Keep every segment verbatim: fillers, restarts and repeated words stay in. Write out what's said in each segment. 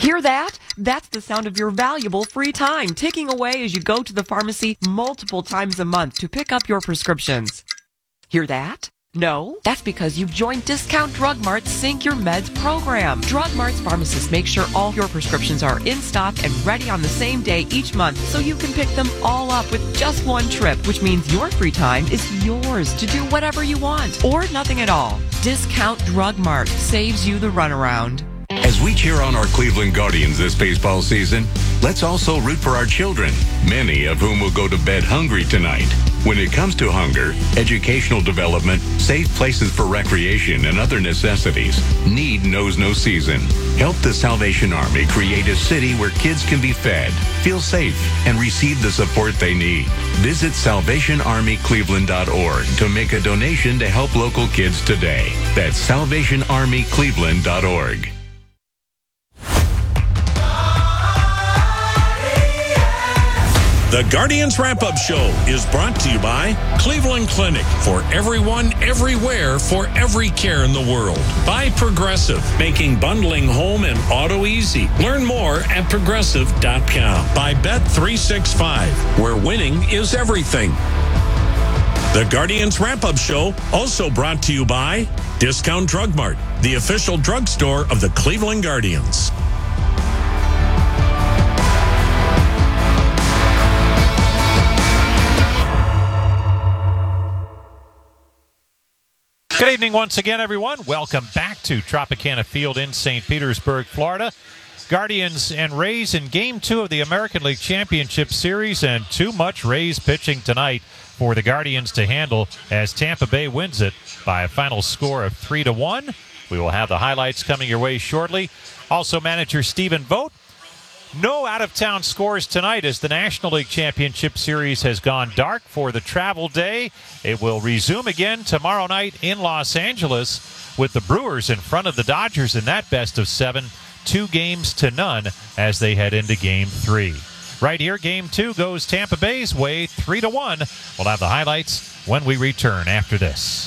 Hear that? That's the sound of your valuable free time ticking away as you go to the pharmacy multiple times a month to pick up your prescriptions. Hear that? No, that's because you've joined Discount Drug Mart's Sync Your Meds program. Drug Mart's pharmacists make sure all your prescriptions are in stock and ready on the same day each month so you can pick them all up with just one trip, which means your free time is yours to do whatever you want or nothing at all. Discount Drug Mart saves you the runaround. As we cheer on our Cleveland Guardians this baseball season, let's also root for our children, many of whom will go to bed hungry tonight. When it comes to hunger, educational development, safe places for recreation, and other necessities, need knows no season. Help the Salvation Army create a city where kids can be fed, feel safe, and receive the support they need. Visit salvation army cleveland dot org to make a donation to help local kids today. That's salvation army cleveland dot org. The Guardians Wrap-Up Show is brought to you by Cleveland Clinic, for everyone, everywhere, for every care in the world. By Progressive, making bundling home and auto easy. Learn more at progressive dot com. By Bet three sixty-five, where winning is everything. The Guardians Wrap-Up Show, also brought to you by Discount Drug Mart, the official drugstore of the Cleveland Guardians. Good evening once again, everyone. Welcome back to Tropicana Field in Saint Petersburg, Florida. Guardians and Rays in Game two of the American League Championship Series, and too much Rays pitching tonight for the Guardians to handle as Tampa Bay wins it by a final score of three to one. We will have the highlights coming your way shortly. Also, manager Stephen Vogt. No out-of-town scores tonight as the National League Championship Series has gone dark for the travel day. It will resume again tomorrow night in Los Angeles with the Brewers in front of the Dodgers in that best of seven, two games to none as they head into Game three. Right here, Game two goes Tampa Bay's way, three to one. We'll have the highlights when we return after this.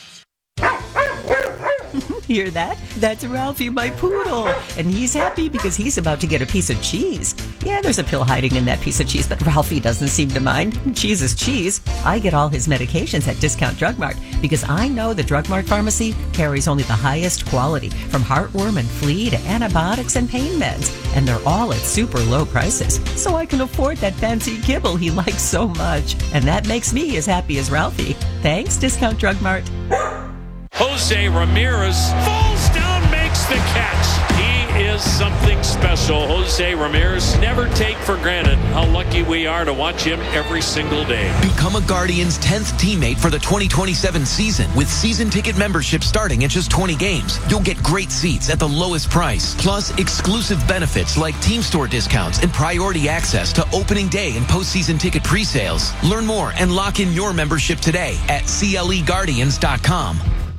Hear that? That's Ralphie, my poodle. And he's happy because he's about to get a piece of cheese. Yeah, there's a pill hiding in that piece of cheese, but Ralphie doesn't seem to mind. Cheese is cheese. I get all his medications at Discount Drug Mart because I know the Drug Mart pharmacy carries only the highest quality, from heartworm and flea to antibiotics and pain meds. And they're all at super low prices, so I can afford that fancy kibble he likes so much. And that makes me as happy as Ralphie. Thanks, Discount Drug Mart. Jose Ramirez falls down, makes the catch. He is something special. Jose Ramirez, never take for granted how lucky we are to watch him every single day. Become a Guardians tenth teammate for the twenty twenty-seven season with season ticket membership starting at just twenty games. You'll get great seats at the lowest price, plus exclusive benefits like team store discounts and priority access to opening day and postseason ticket pre-sales. Learn more and lock in your membership today at C L E guardians dot com.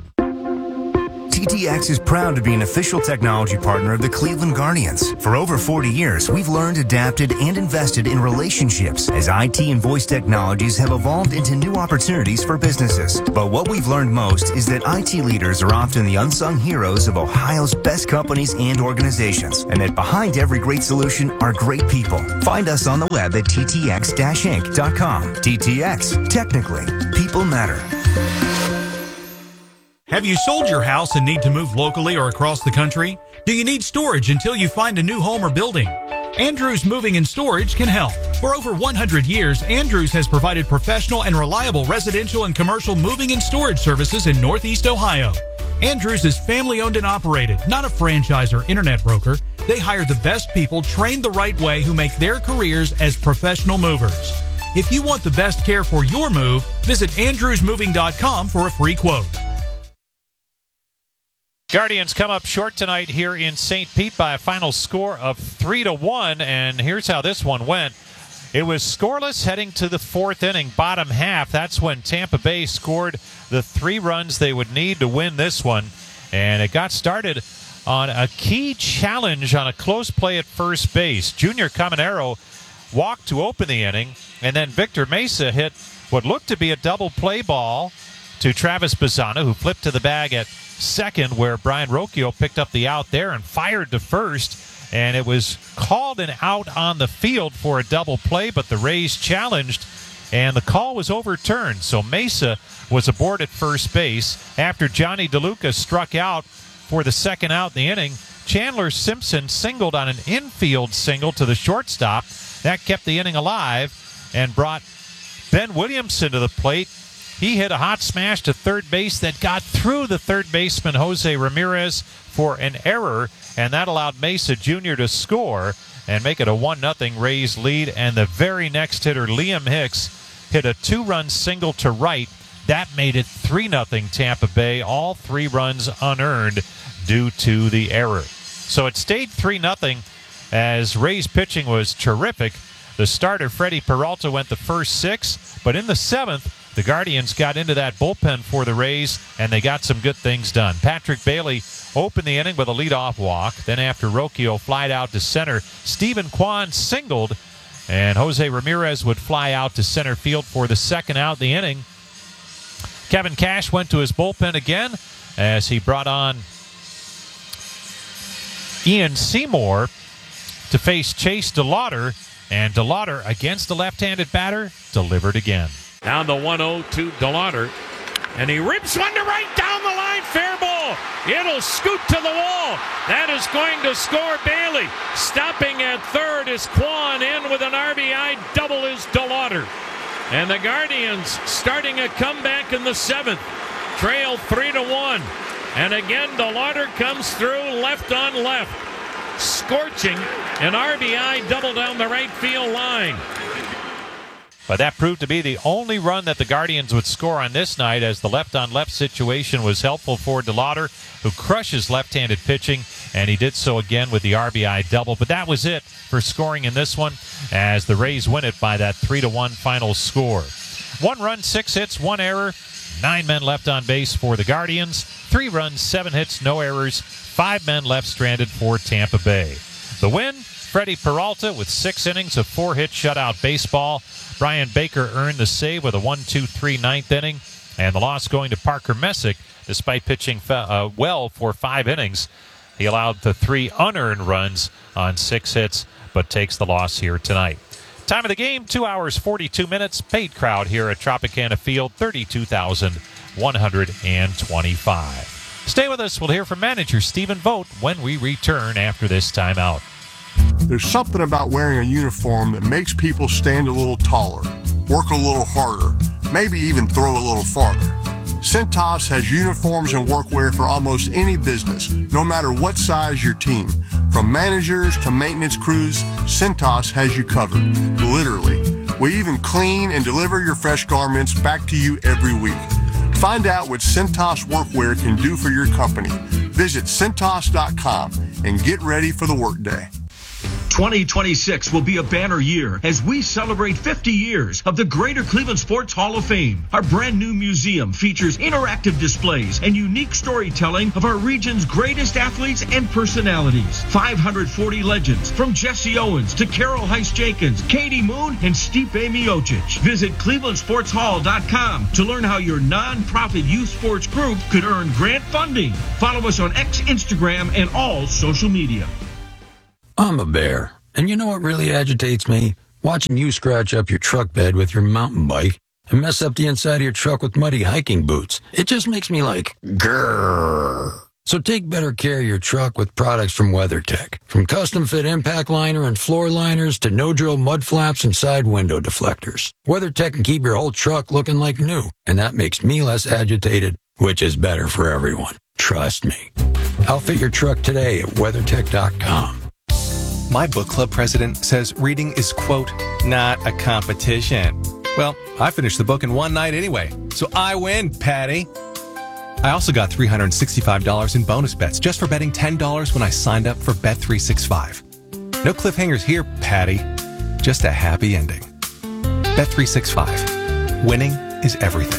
T T X is proud to be an official technology partner of the Cleveland Guardians. For over forty years, we've learned, adapted, and invested in relationships as I T and voice technologies have evolved into new opportunities for businesses. But what we've learned most is that I T leaders are often the unsung heroes of Ohio's best companies and organizations, and that behind every great solution are great people. Find us on the web at T T X Inc dot com. T T X, technically, people matter. Have you sold your house and need to move locally or across the country? Do you need storage until you find a new home or building? Andrews Moving and Storage can help. For over one hundred years, Andrews has provided professional and reliable residential and commercial moving and storage services in Northeast Ohio. Andrews is family-owned and operated, not a franchise or internet broker. They hire the best people trained the right way who make their careers as professional movers. If you want the best care for your move, visit andrews moving dot com for a free quote. Guardians come up short tonight here in Saint Pete by a final score of three to one, and here's how this one went. It was scoreless heading to the fourth inning, bottom half. That's when Tampa Bay scored the three runs they would need to win this one, and it got started on a key challenge on a close play at first base. Junior Caminero walked to open the inning, and then Victor Mesa hit what looked to be a double play ball to Travis Bazzana, who flipped to the bag at second, where Brian Rocchio picked up the out there and fired to first. And it was called an out on the field for a double play, but the Rays challenged, and the call was overturned. So Mesa was aboard at first base. After Johnny DeLuca struck out for the second out in the inning, Chandler Simpson singled on an infield single to the shortstop. That kept the inning alive and brought Ben Williamson to the plate. He hit a hot smash to third base that got through the third baseman Jose Ramirez for an error, and that allowed Mesa Junior to score and make it a one nothing Rays lead. And the very next hitter, Liam Hicks, hit a two-run single to right. That made it three nothing Tampa Bay, all three runs unearned due to the error. So it stayed three nothing as Rays pitching was terrific. The starter, Freddie Peralta, went the first six, but in the seventh, the Guardians got into that bullpen for the Rays, and they got some good things done. Patrick Bailey opened the inning with a leadoff walk. Then after Rocchio flied out to center, Stephen Kwan singled, and Jose Ramirez would fly out to center field for the second out of the inning. Kevin Cash went to his bullpen again as he brought on Ian Seymour to face Chase DeLauder, and DeLauder, against the left-handed batter, delivered again. Down the one oh to DeLauder, and he rips one to right down the line. Fair ball. It'll scoot to the wall. That is going to score Bailey. Stopping at third is Kwan. In with an R B I double is DeLauder. And the Guardians starting a comeback in the seventh. Trail three to one. And again, DeLauder comes through left on left. Scorching an R B I double down the right field line. But that proved to be the only run that the Guardians would score on this night, as the left-on-left situation was helpful for DeLauder, who crushes left-handed pitching, and he did so again with the R B I double. But that was it for scoring in this one, as the Rays win it by that three to one final score. One run, six hits, one error, nine men left on base for the Guardians, three runs, seven hits, no errors, five men left stranded for Tampa Bay. The win, Freddie Peralta with six innings of four-hit shutout baseball. Brian Baker earned the save with a one two three ninth inning, and the loss going to Parker Messick, despite pitching uh, well for five innings. He allowed the three unearned runs on six hits, but takes the loss here tonight. Time of the game, two hours, forty-two minutes. Paid crowd here at Tropicana Field, thirty-two thousand one hundred twenty-five. Stay with us. We'll hear from manager Stephen Vogt when we return after this timeout. There's something about wearing a uniform that makes people stand a little taller, work a little harder, maybe even throw a little farther. Cintas has uniforms and workwear for almost any business, no matter what size your team. From managers to maintenance crews, Cintas has you covered, literally. We even clean and deliver your fresh garments back to you every week. Find out what Cintas workwear can do for your company. Visit Cintas dot com and get ready for the workday. twenty twenty-six will be a banner year as we celebrate fifty years of the Greater Cleveland Sports Hall of Fame. Our brand new museum features interactive displays and unique storytelling of our region's greatest athletes and personalities. five hundred forty legends, from Jesse Owens to Carol Heiss-Jenkins, Katie Moon, and Stipe Miocic. Visit Cleveland Sports Hall dot com to learn how your nonprofit youth sports group could earn grant funding. Follow us on X, Instagram, and all social media. I'm a bear, and you know what really agitates me? Watching you scratch up your truck bed with your mountain bike and mess up the inside of your truck with muddy hiking boots. It just makes me like, grrr. So take better care of your truck with products from WeatherTech. From custom-fit impact liner and floor liners to no-drill mud flaps and side window deflectors. WeatherTech can keep your whole truck looking like new, and that makes me less agitated, which is better for everyone. Trust me. Outfit your truck today at WeatherTech dot com. My book club president says reading is, quote, not a competition. Well, I finished the book in one night anyway, so I win, Patty. I also got three hundred sixty-five dollars in bonus bets just for betting ten dollars when I signed up for Bet three sixty-five. No cliffhangers here, Patty. Just a happy ending. Bet three sixty-five. Winning is everything.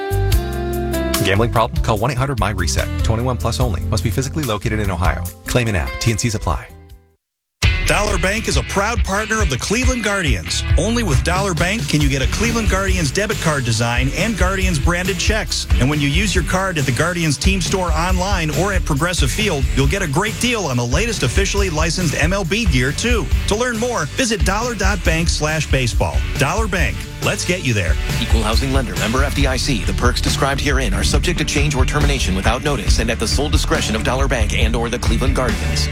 Gambling problem? Call one eight hundred MY RESET. twenty-one plus only. Must be physically located in Ohio. Claim in app. T and C's apply. Dollar Bank is a proud partner of the Cleveland Guardians. Only with Dollar Bank can you get a Cleveland Guardians debit card design and Guardians branded checks. And when you use your card at the Guardians team store online or at Progressive Field, you'll get a great deal on the latest officially licensed M L B gear, too. To learn more, visit dollar.bank slash baseball. Dollar Bank. Let's get you there. Equal housing lender. Member F D I C. The perks described herein are subject to change or termination without notice and at the sole discretion of Dollar Bank and or the Cleveland Guardians.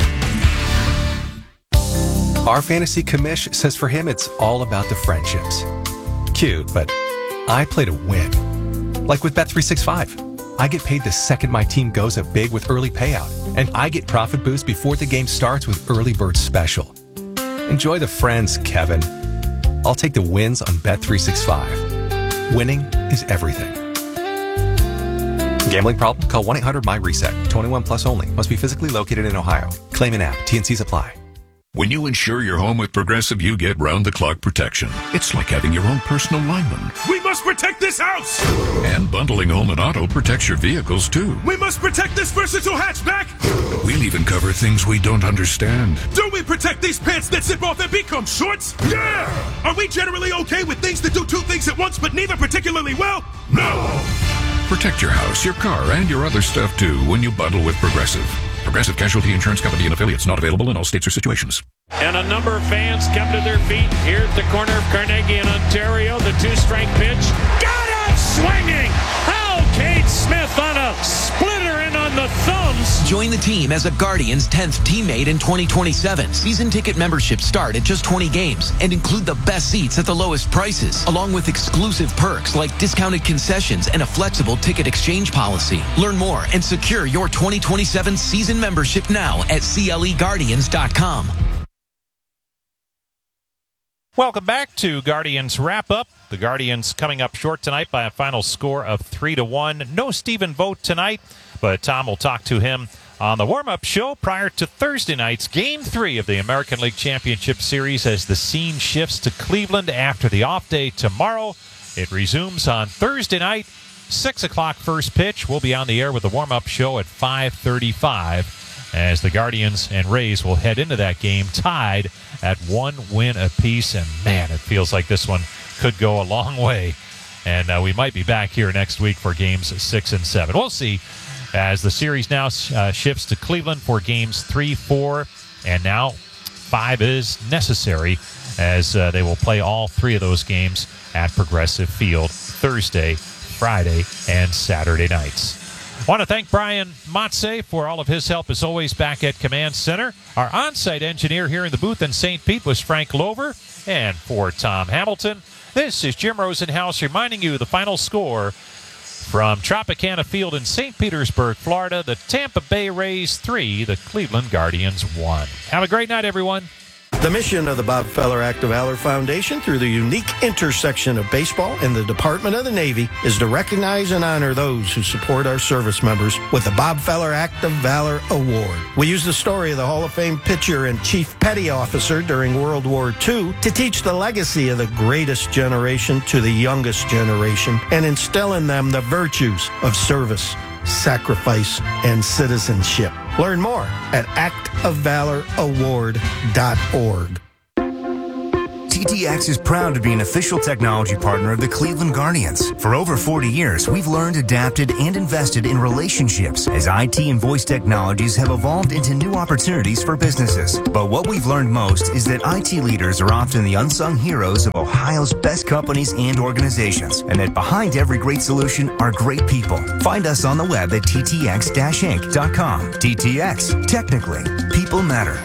Our fantasy commish says for him it's all about the friendships. Cute, but I play to win. Like with Bet three sixty-five. I get paid the second my team goes up big with early payout, and I get profit boost before the game starts with Early Bird Special. Enjoy the friends, Kevin. I'll take the wins on Bet three sixty-five. Winning is everything. Gambling problem? Call one eight hundred my reset. twenty-one plus only. Must be physically located in Ohio. Claim an app. T N Cs apply. When you insure your home with Progressive, you get round-the-clock protection. It's like having your own personal lineman. We must protect this house! And bundling home and auto protects your vehicles, too. We must protect this versatile hatchback! We'll even cover things we don't understand. Do we protect these pants that zip off and become shorts? Yeah! Are we generally okay with things that do two things at once, but neither particularly well? No! Protect your house, your car, and your other stuff, too, when you bundle with Progressive. Progressive Casualty Insurance Company and affiliates, not available in all states or situations. And a number of fans come to their feet here at the corner of Carnegie and Ontario. The two-strike pitch. Got it! Swinging! How Cade Smith on a splitter in on the thumbs. Join the team as a Guardians tenth teammate in twenty twenty-seven. Season ticket memberships start at just twenty games and include the best seats at the lowest prices, along with exclusive perks like discounted concessions and a flexible ticket exchange policy. Learn more and secure your twenty twenty-seven season membership now at C L E Guardians dot com. Welcome back to Guardians Wrap-Up. The Guardians coming up short tonight by a final score of three to one. No Stephen Vogt tonight, but Tom will talk to him on the warm-up show prior to Thursday night's Game three of the American League Championship Series as the scene shifts to Cleveland after the off day tomorrow. It resumes on Thursday night, six o'clock first pitch. We'll be on the air with the warm-up show at five thirty-five as the Guardians and Rays will head into that game tied at one win apiece. And, man, it feels like this one could go a long way. And uh, we might be back here next week for games six and seven. We'll see as the series now uh, shifts to Cleveland for games three, four, and now five is necessary as uh, they will play all three of those games at Progressive Field Thursday, Friday, and Saturday nights. I want to thank Brian Motze for all of his help, as always, back at Command Center. Our on-site engineer here in the booth in Saint Pete was Frank Lover. And for Tom Hamilton, this is Jim Rosenhaus reminding you the final score from Tropicana Field in Saint Petersburg, Florida. The Tampa Bay Rays three, the Cleveland Guardians one. Have a great night, everyone. The mission of the Bob Feller Act of Valor Foundation, through the unique intersection of baseball and the Department of the Navy, is to recognize and honor those who support our service members with the Bob Feller Act of Valor Award. We use the story of the Hall of Fame pitcher and Chief Petty Officer during World War Two to teach the legacy of the greatest generation to the youngest generation and instill in them the virtues of service, sacrifice, and citizenship. Learn more at act of valor award dot org. T T X is proud to be an official technology partner of the Cleveland Guardians. For over forty years, we've learned, adapted, and invested in relationships as I T and voice technologies have evolved into new opportunities for businesses. But what we've learned most is that I T leaders are often the unsung heroes of Ohio's best companies and organizations, and that behind every great solution are great people. Find us on the web at T T X inc dot com. T T X, technically, people matter.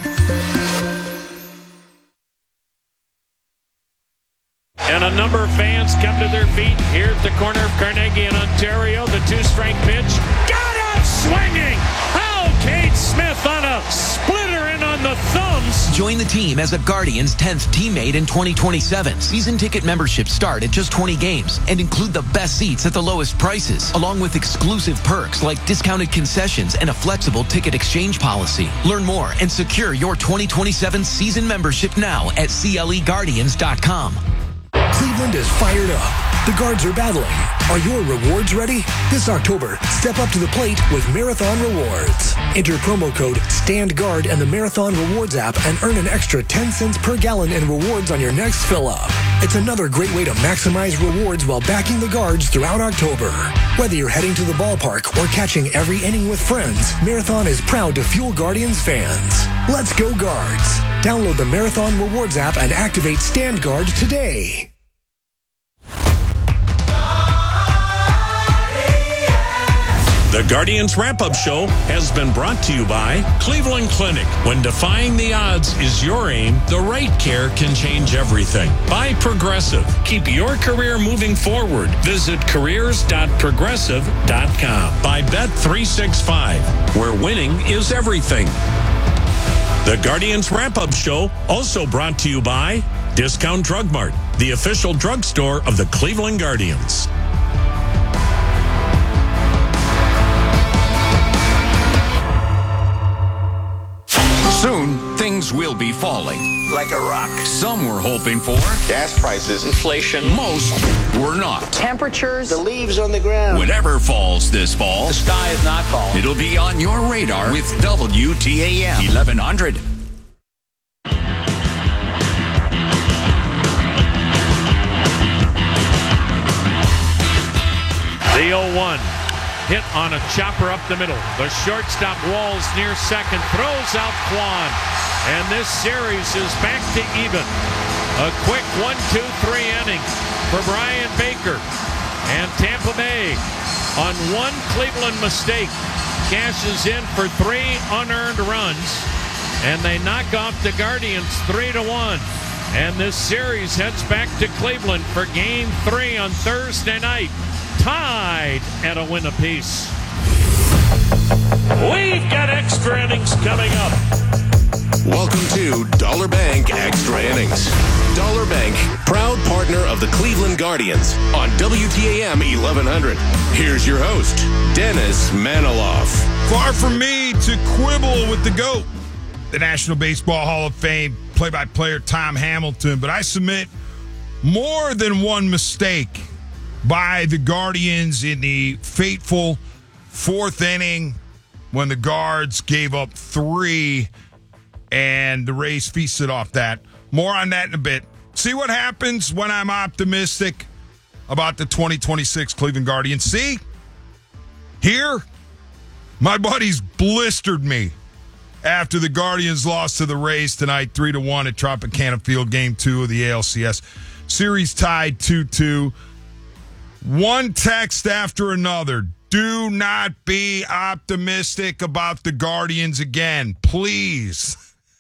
And a number of fans come to their feet here at the corner of Carnegie and Ontario. The two-strike pitch. Got it! Swinging! How Cade Smith on a splitter in on the thumbs. Join the team as a Guardians tenth teammate in twenty twenty-seven. Season ticket memberships start at just twenty games and include the best seats at the lowest prices, along with exclusive perks like discounted concessions and a flexible ticket exchange policy. Learn more and secure your twenty twenty-seven season membership now at C L E Guardians dot com. Cleveland is fired up. The Guards are battling, Are your rewards ready? This October, step up to the plate with Marathon Rewards. Enter promo code STANDGUARD in the Marathon Rewards app and earn an extra ten cents per gallon in rewards on your next fill-up. It's another great way to maximize rewards while backing the Guards throughout October. Whether you're heading to the ballpark or catching every inning with friends, Marathon is proud to fuel Guardians fans. Let's go Guards! Download the Marathon Rewards app and activate Stand Guard today. The Guardians Wrap-Up Show has been brought to you by Cleveland Clinic. When defying the odds is your aim, the right care can change everything. By Progressive. Keep your career moving forward. Visit careers dot progressive dot com. By Bet three sixty-five, where winning is everything. The Guardians Wrap-Up Show also brought to you by Discount Drug Mart, the official drugstore of the Cleveland Guardians. Soon, things will be falling. Like a rock. Some were hoping for gas prices, inflation. Most were not. Temperatures, the leaves on the ground. Whatever falls this fall, the sky is not falling. It'll be on your radar with W T A M eleven hundred. The oh one. Hit on a chopper up the middle. The shortstop Walls near second. Throws out Kwan. And this series is back to even. A quick one, two, three inning for Brian Baker. And Tampa Bay, on one Cleveland mistake, cashes in for three unearned runs. And they knock off the Guardians three to one. And this series heads back to Cleveland for game three on Thursday night. Tied at a win apiece. We've got extra innings coming up. Welcome to Dollar Bank Extra Innings. Dollar Bank, proud partner of the Cleveland Guardians on W T A M eleven hundred. Here's your host, Dennis Maniloff. Far from me to quibble with the GOAT, the National Baseball Hall of Fame play-by-player Tom Hamilton, but I submit more than one mistake by the Guardians in the fateful fourth inning when the Guards gave up three and the Rays feasted off that. More on that in a bit. See what happens when I'm optimistic about the twenty twenty-six Cleveland Guardians. See? Here, my buddies blistered me after the Guardians lost to the Rays tonight three to one at Tropicana Field, game two of the A L C S. Series tied two two. One text after another. Do not be optimistic about the Guardians again, please.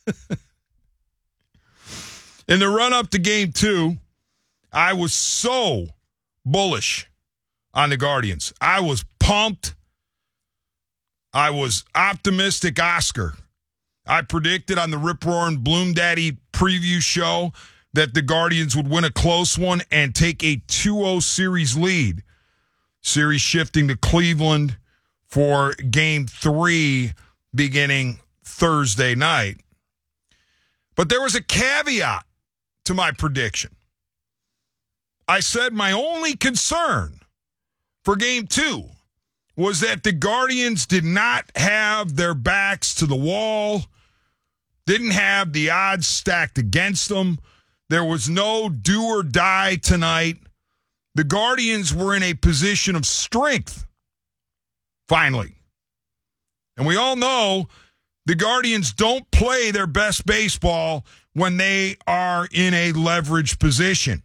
In the run-up to game two, I was so bullish on the Guardians. I was pumped. I was optimistic Oscar. I predicted on the Rip Roaring Bloom Daddy preview show that the Guardians would win a close one and take a two oh series lead. Series shifting to Cleveland for game three beginning Thursday night. But there was a caveat to my prediction. I said my only concern for game two was that the Guardians did not have their backs to the wall, didn't have the odds stacked against them. There was no do or die tonight. The Guardians were in a position of strength, finally. And we all know the Guardians don't play their best baseball when they are in a leveraged position.